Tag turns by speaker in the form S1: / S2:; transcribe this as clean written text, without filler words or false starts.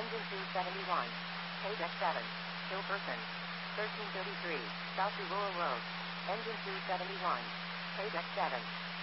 S1: Engine 271. Page X7. Hillperson. 1333. South to Rural Road. Engine 271. Page X7.